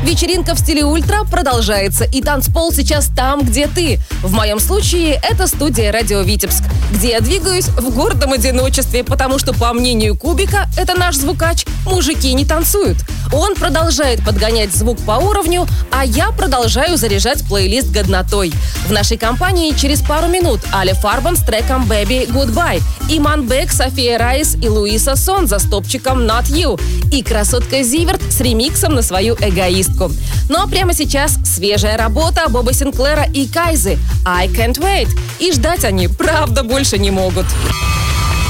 Вечеринка в стиле ультра продолжается, и танцпол сейчас там, где ты. В моем случае это студия «Радио Витебск», где я двигаюсь в гордом одиночестве, потому что, по мнению Кубика, это наш звукач, мужики не танцуют. Он продолжает подгонять звук по уровню, а я продолжаю заряжать плейлист годнотой. В нашей компании через пару минут Аля Фарбан с треком «Baby Goodbye», Иман Бек, София Райс и Луиса Сон за стопчиком «Not You», и красотка Зиверт с ремиксом на свою эгоистку. Ну а прямо сейчас свежая работа Боба Синклера и Кайзы «I Can't Wait». И ждать они, правда, больше не могут.